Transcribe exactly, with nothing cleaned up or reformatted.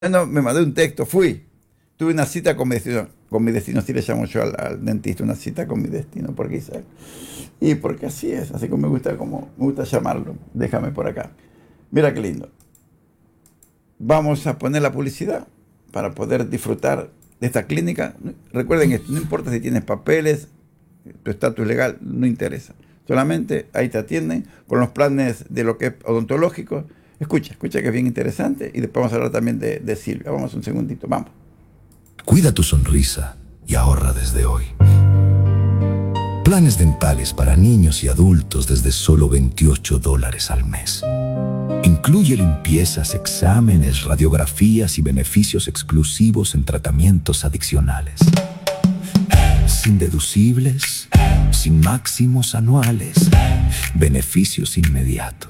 No, me mandé un texto, fui. Tuve una cita con mi destino, con mi destino, así le llamo yo al, al dentista, una cita con mi destino, porque Isaac. Y porque así es, así como me gusta, como me gusta llamarlo. Déjame por acá. Mira qué lindo. Vamos a poner la publicidad para poder disfrutar de esta clínica. Recuerden esto, no importa si tienes papeles, tu estatus legal, no interesa. Solamente ahí te atienden con los planes de lo que es odontológico. Escucha, escucha que es bien interesante y después vamos a hablar también de, de Silvia. Vamos un segundito, vamos. Cuida tu sonrisa y ahorra desde hoy. Planes dentales para niños y adultos desde solo veintiocho dólares al mes. Incluye limpiezas, exámenes, radiografías y beneficios exclusivos en tratamientos adicionales. Sin deducibles, sin máximos anuales, beneficios inmediatos.